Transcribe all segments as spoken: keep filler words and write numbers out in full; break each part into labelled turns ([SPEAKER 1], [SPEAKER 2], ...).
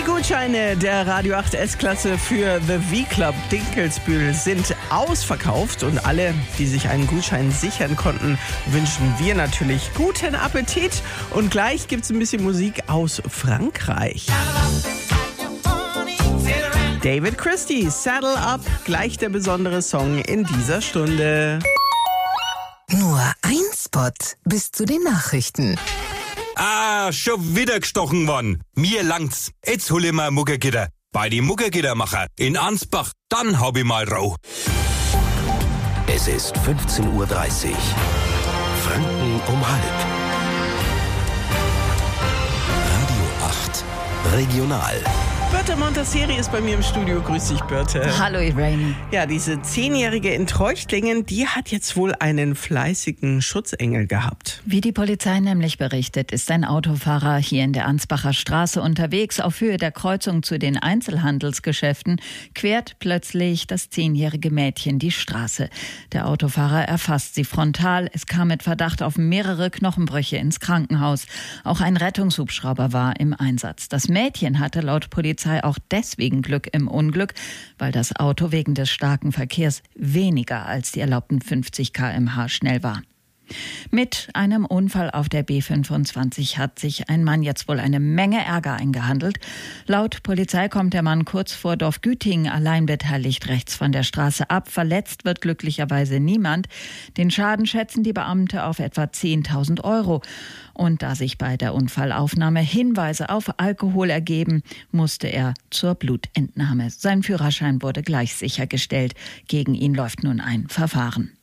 [SPEAKER 1] Die Gutscheine der Radio acht S-Klasse für The V-Club Dinkelsbühl sind ausverkauft und alle, die sich einen Gutschein sichern konnten, wünschen wir natürlich guten Appetit. Und gleich gibt's ein bisschen Musik aus Frankreich. David Christie, Saddle Up, gleich der besondere Song in dieser Stunde.
[SPEAKER 2] Nur ein Spot bis zu den Nachrichten.
[SPEAKER 3] Ah, schon wieder gestochen worden. Mir langt's. Jetzt hol ich mal ein Muggergitter. Bei die Muggergittermacher in Ansbach, dann hab ich mal Rau.
[SPEAKER 4] Es ist fünfzehn Uhr dreißig. Franken um halb. Radio acht Regional.
[SPEAKER 1] Birte Montasseri ist bei mir im Studio. Grüß dich, Birte.
[SPEAKER 5] Hallo, Irene.
[SPEAKER 1] Ja, diese Zehnjährige in Treuchtlingen, die hat jetzt wohl einen fleißigen Schutzengel gehabt.
[SPEAKER 5] Wie die Polizei nämlich berichtet, ist ein Autofahrer hier in der Ansbacher Straße unterwegs. Auf Höhe der Kreuzung zu den Einzelhandelsgeschäften quert plötzlich das zehnjährige Mädchen die Straße. Der Autofahrer erfasst sie frontal. Es kam mit Verdacht auf mehrere Knochenbrüche ins Krankenhaus. Auch ein Rettungshubschrauber war im Einsatz. Das Mädchen hatte laut Polizei auch deswegen Glück im Unglück, weil das Auto wegen des starken Verkehrs weniger als die erlaubten fünfzig Kilometer pro Stunde schnell war. Mit einem Unfall auf der B fünfundzwanzig hat sich ein Mann jetzt wohl eine Menge Ärger eingehandelt. Laut Polizei kommt der Mann kurz vor Dorf Gütingen allein beteiligt rechts von der Straße ab. Verletzt wird glücklicherweise niemand. Den Schaden schätzen die Beamte auf etwa zehntausend Euro. Und da sich bei der Unfallaufnahme Hinweise auf Alkohol ergeben, musste er zur Blutentnahme. Sein Führerschein wurde gleich sichergestellt. Gegen ihn läuft nun ein Verfahren.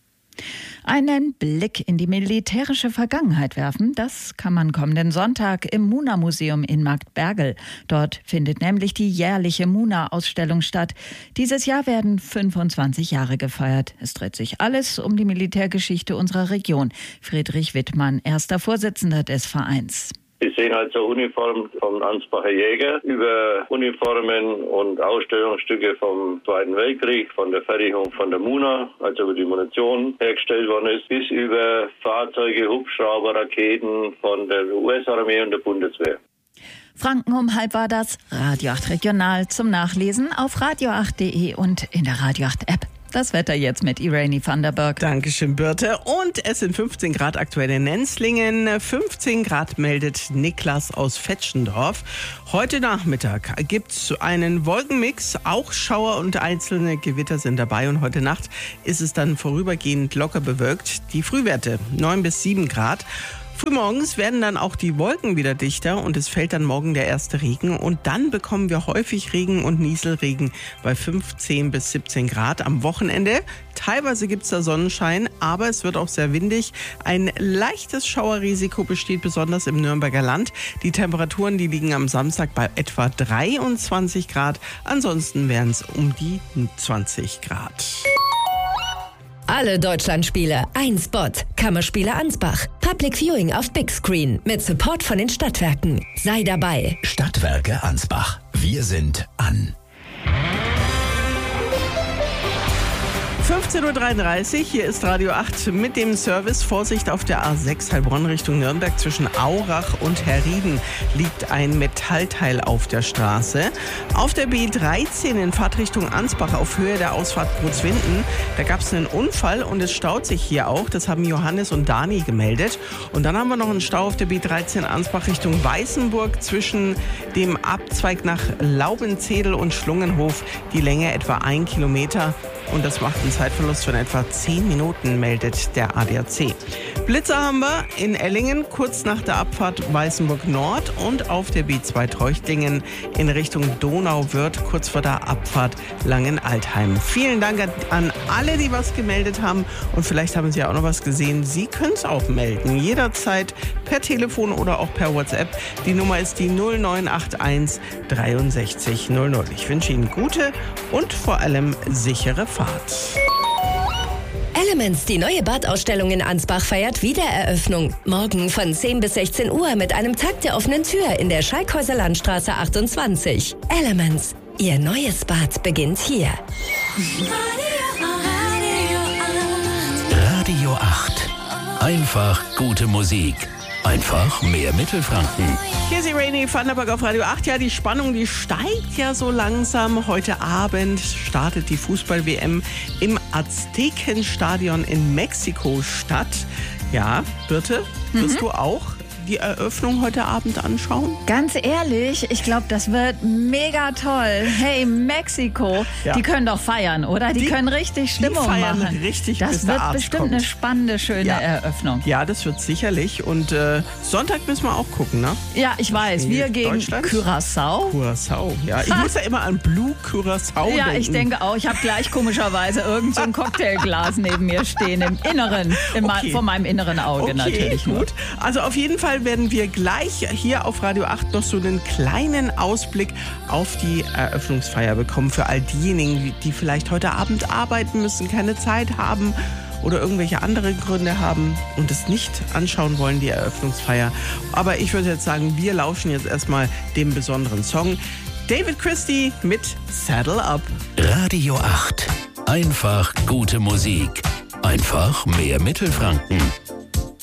[SPEAKER 5] Einen Blick in die militärische Vergangenheit werfen, das kann man kommenden Sonntag im Muna-Museum in Marktbergel. Dort findet nämlich die jährliche Muna-Ausstellung statt. Dieses Jahr werden fünfundzwanzig Jahre gefeiert. Es dreht sich alles um die Militärgeschichte unserer Region. Friedrich Wittmann, erster Vorsitzender des Vereins.
[SPEAKER 6] Sie sehen also Uniformen vom Ansbacher Jäger, über Uniformen und Ausstellungsstücke vom Zweiten Weltkrieg, von der Fertigung von der Muna, also wo die Munition hergestellt worden ist, bis über Fahrzeuge, Hubschrauber, Raketen von der U S-Armee und der Bundeswehr.
[SPEAKER 5] Franken um halb war das. Radio acht Regional zum Nachlesen auf radio acht punkt de und in der Radio acht App. Das Wetter jetzt mit Irene van der Berg.
[SPEAKER 1] Dankeschön, Birte. Und es sind fünfzehn Grad aktuell in Nenzlingen. fünfzehn Grad meldet Niklas aus Vetschendorf. Heute Nachmittag gibt's einen Wolkenmix. Auch Schauer und einzelne Gewitter sind dabei. Und heute Nacht ist es dann vorübergehend locker bewölkt. Die Frühwerte neun bis sieben Grad. Frühmorgens werden dann auch die Wolken wieder dichter und es fällt dann morgen der erste Regen. Und dann bekommen wir häufig Regen und Nieselregen bei fünfzehn bis siebzehn Grad am Wochenende. Teilweise gibt es da Sonnenschein, aber es wird auch sehr windig. Ein leichtes Schauerrisiko besteht besonders im Nürnberger Land. Die Temperaturen, die liegen am Samstag bei etwa dreiundzwanzig Grad. Ansonsten wären es um die zwanzig Grad.
[SPEAKER 7] Alle Deutschlandspiele, ein Spot. Kammerspiele Ansbach. Public Viewing auf Big Screen mit Support von den Stadtwerken. Sei dabei.
[SPEAKER 4] Stadtwerke Ansbach. Wir sind an.
[SPEAKER 1] fünfzehn Uhr dreiunddreißig, hier ist Radio acht mit dem Service. Vorsicht auf der A sechs Heilbronn Richtung Nürnberg zwischen Aurach und Herrieden liegt ein Metallteil auf der Straße. Auf der B dreizehn in Fahrtrichtung Ansbach auf Höhe der Ausfahrt Brutzwinden, da gab es einen Unfall und es staut sich hier auch. Das haben Johannes und Dani gemeldet. Und dann haben wir noch einen Stau auf der B dreizehn Ansbach Richtung Weißenburg zwischen dem Abzweig nach Laubenzedel und Schlungenhof. Die Länge etwa ein Kilometer. Und das macht einen Zeitverlust von etwa zehn Minuten, meldet der A D A C. Blitzer haben wir in Ellingen, kurz nach der Abfahrt Weißenburg Nord und auf der B zwei Treuchtlingen in Richtung Donauwörth, kurz vor der Abfahrt Langenaltheim. Vielen Dank an alle, die was gemeldet haben und vielleicht haben Sie auch noch was gesehen. Sie können es auch melden, jederzeit per Telefon oder auch per WhatsApp. Die Nummer ist die null neun acht eins dreiundsechzig null null. Ich wünsche Ihnen gute und vor allem sichere Fahrt.
[SPEAKER 7] Elements, die neue Badausstellung in Ansbach, feiert Wiedereröffnung. Morgen von zehn bis sechzehn Uhr mit einem Tag der offenen Tür in der Schalkhäuser Landstraße achtundzwanzig. Elements, Ihr neues Bad beginnt hier.
[SPEAKER 4] Radio acht. Einfach gute Musik. Einfach mehr Mittelfranken.
[SPEAKER 1] Hier ist die Rainy Vanderberg auf Radio acht. Ja, die Spannung, die steigt ja so langsam. Heute Abend startet die Fußball-W M im Aztekenstadion in Mexiko-Stadt. Ja, Birte, wirst mhm. du auch die Eröffnung heute Abend anschauen?
[SPEAKER 5] Ganz ehrlich, ich glaube, das wird mega toll. Hey, Mexiko, ja. die können doch feiern, oder? Die, die können richtig Stimmung
[SPEAKER 1] die feiern
[SPEAKER 5] machen.
[SPEAKER 1] Richtig,
[SPEAKER 5] das
[SPEAKER 1] bis
[SPEAKER 5] wird
[SPEAKER 1] der Arzt
[SPEAKER 5] bestimmt
[SPEAKER 1] kommt.
[SPEAKER 5] eine spannende, schöne
[SPEAKER 1] ja.
[SPEAKER 5] Eröffnung.
[SPEAKER 1] Ja, das wird sicherlich. Und äh, Sonntag müssen wir auch gucken, ne?
[SPEAKER 5] Ja, ich weiß. Wir gegen Curaçao.
[SPEAKER 1] Curaçao, ja. Ich muss ja immer an Blue Curaçao
[SPEAKER 5] ja,
[SPEAKER 1] denken.
[SPEAKER 5] Ja, ich denke auch. Ich habe gleich komischerweise irgend so ein Cocktailglas neben mir stehen. Im Inneren, im
[SPEAKER 1] okay.
[SPEAKER 5] vor meinem inneren Auge
[SPEAKER 1] okay,
[SPEAKER 5] natürlich nur.
[SPEAKER 1] Gut. Also auf jeden Fall werden wir gleich hier auf Radio acht noch so einen kleinen Ausblick auf die Eröffnungsfeier bekommen für all diejenigen, die vielleicht heute Abend arbeiten müssen, keine Zeit haben oder irgendwelche anderen Gründe haben und es nicht anschauen wollen, die Eröffnungsfeier. Aber ich würde jetzt sagen, wir lauschen jetzt erstmal dem besonderen Song. David Christie mit Saddle Up.
[SPEAKER 4] Radio acht. Einfach gute Musik. Einfach mehr Mittelfranken.